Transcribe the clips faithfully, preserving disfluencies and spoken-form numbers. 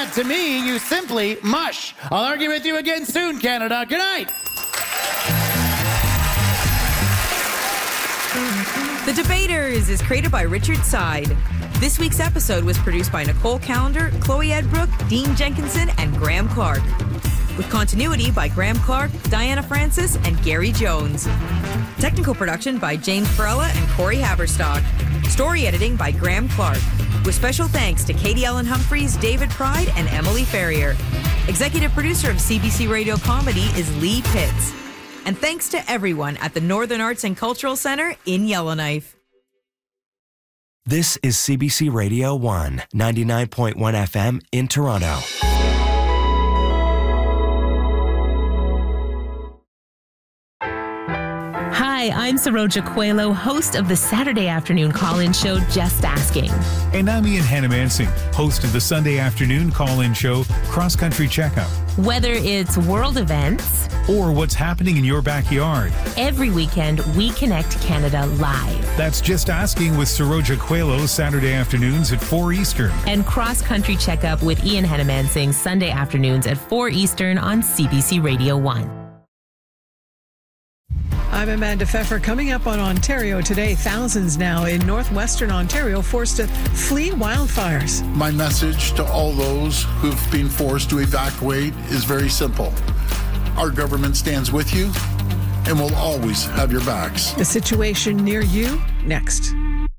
that to me, you simply mush. I'll argue with you again soon, Canada. Good night. The Debaters is created by Richard Side. This week's episode was produced by Nicole Callender, Chloe Edbrook, Dean Jenkinson, and Graham Clark. With continuity by Graham Clark, Diana Francis, and Gary Jones. Technical production by James Barella and Corey Haberstock. Story editing by Graham Clark. With special thanks to Katie Ellen Humphreys, David Pride, and Emily Ferrier. Executive producer of C B C Radio Comedy is Lee Pitts. And thanks to everyone at the Northern Arts and Cultural Centre in Yellowknife. This is C B C Radio one, ninety-nine point one F M in Toronto. Hi, I'm Saroja Coelho, host of the Saturday afternoon call-in show, Just Asking. And I'm Ian Hannah-Mansing, host of the Sunday afternoon call-in show, Cross Country Checkup. Whether it's world events or what's happening in your backyard, every weekend we connect Canada live. That's Just Asking with Saroja Coelho, Saturday afternoons at four Eastern. And Cross Country Checkup with Ian Hannah-Mansing, Sunday afternoons at four Eastern on C B C Radio one. I'm Amanda Pfeffer. Coming up on Ontario today, thousands now in northwestern Ontario forced to flee wildfires. My message to all those who've been forced to evacuate is very simple. Our government stands with you and will always have your backs. The situation near you, next.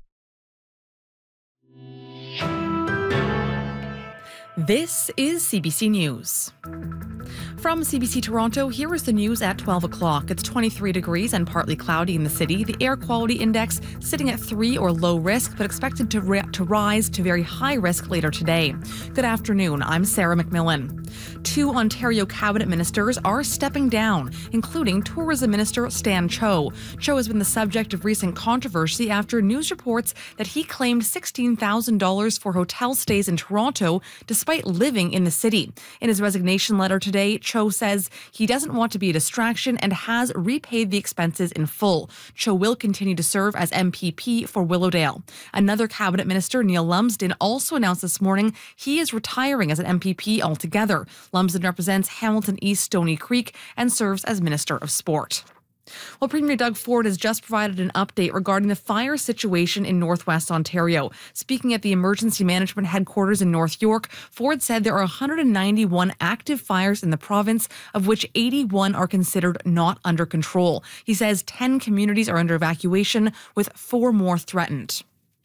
This is C B C News. From C B C Toronto, here is the news at twelve o'clock. It's twenty-three degrees and partly cloudy in the city. The air quality index sitting at three or low risk, but expected to, ri- to rise to very high risk later today. Good afternoon. I'm Sarah McMillan. Two Ontario cabinet ministers are stepping down, including Tourism Minister Stan Cho. Cho has been the subject of recent controversy after news reports that he claimed sixteen thousand dollars for hotel stays in Toronto despite living in the city. In his resignation letter today, Cho says he doesn't want to be a distraction and has repaid the expenses in full. Cho will continue to serve as M P P for Willowdale. Another cabinet minister, Neil Lumsden, also announced this morning he is retiring as an M P P altogether. Lumsden represents Hamilton East Stony Creek and serves as Minister of Sport. Well, Premier Doug Ford has just provided an update regarding the fire situation in northwest Ontario. Speaking at the Emergency Management Headquarters in North York, Ford said there are one hundred ninety-one active fires in the province, of which eighty-one are considered not under control. He says ten communities are under evacuation, with four more threatened.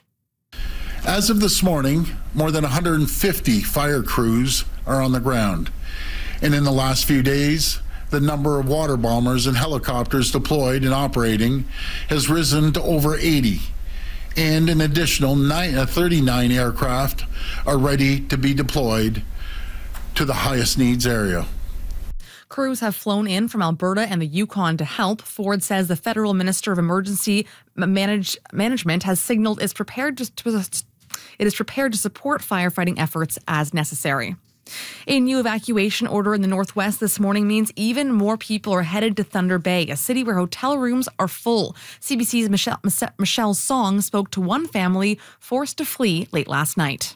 As of this morning, more than one hundred fifty fire crews are on the ground. And in the last few days, the number of water bombers and helicopters deployed and operating has risen to over eighty. And an additional nine, uh, thirty-nine aircraft are ready to be deployed to the highest needs area. Crews have flown in from Alberta and the Yukon to help. Ford says the federal Minister of Emergency Manage, Management has signaled is prepared to, to, it is prepared to support firefighting efforts as necessary. A new evacuation order in the Northwest this morning means even more people are headed to Thunder Bay, a city where hotel rooms are full. C B C's Michelle, Michelle Song spoke to one family forced to flee late last night.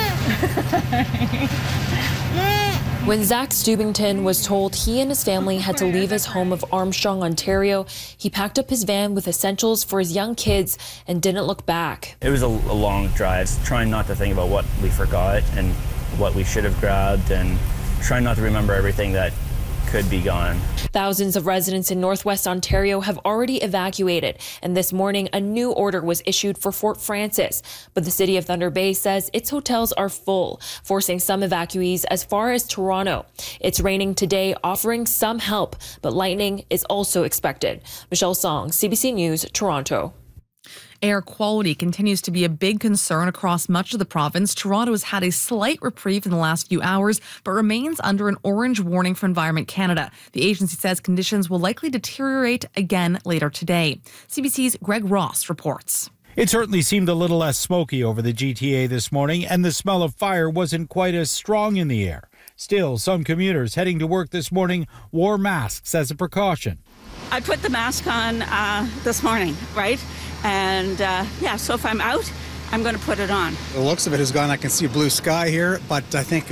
When Zach Stubington was told he and his family had to leave his home of Armstrong, Ontario, he packed up his van with essentials for his young kids and didn't look back. It was a, a long drive, trying not to think about what we forgot and what we should have grabbed, and trying not to remember everything that could be gone. Thousands of residents in Northwest Ontario have already evacuated, and this morning a new order was issued for Fort Frances. But the city of Thunder Bay says its hotels are full, forcing some evacuees as far as Toronto. It's raining today, offering some help, but lightning is also expected. Michelle Song, C B C News, Toronto. Air quality continues to be a big concern across much of the province. Toronto has had a slight reprieve in the last few hours, but remains under an orange warning from Environment Canada. The agency says conditions will likely deteriorate again later today. C B C's Greg Ross reports. It certainly seemed a little less smoky over the G T A this morning, and the smell of fire wasn't quite as strong in the air. Still, some commuters heading to work this morning wore masks as a precaution. I put the mask on uh, this morning, right? And uh, yeah, so if I'm out, I'm going to put it on. The looks of it is gone. I can see blue sky here, but I think